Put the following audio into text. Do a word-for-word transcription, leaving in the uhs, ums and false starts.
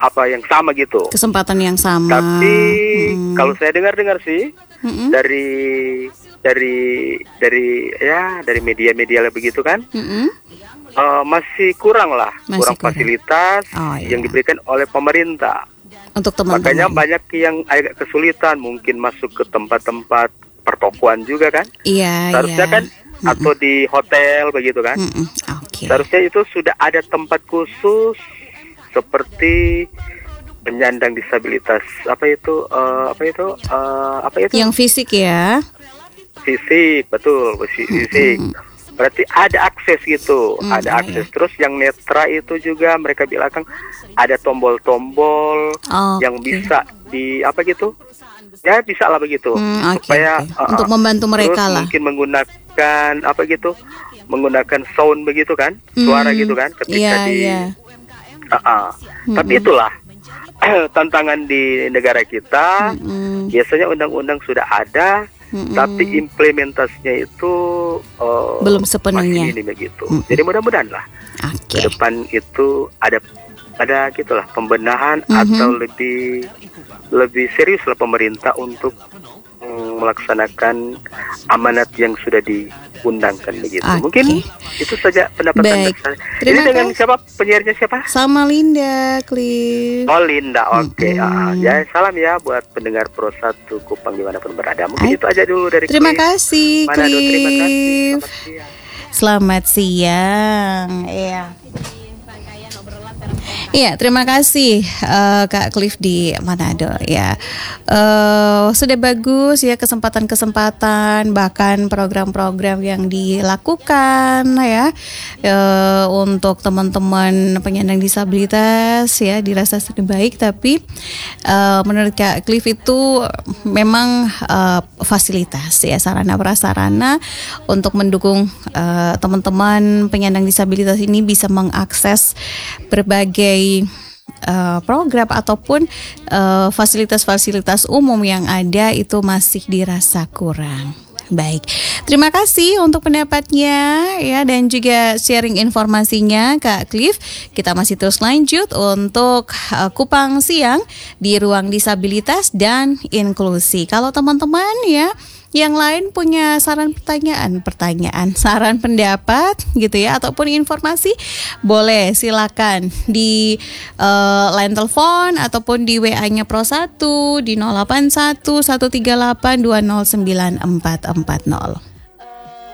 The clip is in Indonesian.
apa yang sama gitu. Kesempatan yang sama. Tapi hmm. kalau saya dengar-dengar sih hmm. dari dari dari ya dari media-media begitu kan, hmm. uh, masih kurang lah, masih kurang, kurang fasilitas oh, iya. yang diberikan oleh pemerintah. Untuk teman-teman. Makanya banyak yang agak kesulitan mungkin masuk ke tempat-tempat pertokoan juga kan. Iya. Seharusnya iya. kan hmm. atau di hotel begitu kan. Hmm. Okay. Seharusnya itu sudah ada tempat khusus seperti penyandang disabilitas apa itu uh, apa itu uh, apa itu yang fisik ya fisik betul fisik mm-hmm. berarti ada akses gitu mm, ada akses iya. Terus yang netra itu juga mereka bilang ada tombol-tombol oh, yang okay. bisa di apa gitu ya bisa lah begitu mm, okay, supaya okay. Uh, untuk membantu mereka lah mungkin menggunakan apa gitu menggunakan sound begitu kan suara mm, gitu kan ketika yeah, di yeah. Uh, uh. Mm-hmm. Tapi itulah tantangan di negara kita. Mm-hmm. Biasanya undang-undang sudah ada, mm-hmm. tapi implementasinya itu uh, belum sepenuhnya. Masih ini begitu. Mm-hmm. Jadi mudah-mudahan lah okay. ke depan itu ada ada gitulah pembenahan mm-hmm. atau lebih lebih serius lah pemerintah untuk um, melaksanakan amanat yang sudah diundangkan begitu. Okay. Mungkin itu saja pendapat saya. Ini dengan kasih. Siapa penyiarnya siapa? Sama Linda, Cliff. Oh Linda, oke. Okay. Mm-hmm. Uh, ya salam ya buat pendengar Pro satu Kupang dimanapun berada. Mungkin Ay. itu aja dulu dari Terima Cliff. kasih, Manado, Cliff. terima kasih. Selamat siang. Iya. Iya, terima kasih uh, Kak Cliff di Manado ya. Uh, sudah bagus ya kesempatan-kesempatan bahkan program-program yang dilakukan ya uh, untuk teman-teman penyandang disabilitas ya dirasa sudah baik, tapi uh, menurut Kak Cliff itu memang uh, fasilitas ya sarana prasarana untuk mendukung uh, teman-teman penyandang disabilitas ini bisa mengakses berbagai Uh, program ataupun uh, fasilitas-fasilitas umum yang ada itu masih dirasa kurang. Baik, terima kasih untuk pendapatnya ya dan juga sharing informasinya Kak Cliff. Kita masih terus lanjut untuk uh, Kupang Siang di Ruang Disabilitas dan Inklusi. Kalau teman-teman ya yang lain punya saran pertanyaan, pertanyaan, saran pendapat gitu ya ataupun informasi, boleh silakan di uh, line telepon ataupun di W A-nya Pro satu di nol delapan satu satu tiga delapan dua nol sembilan empat empat nol.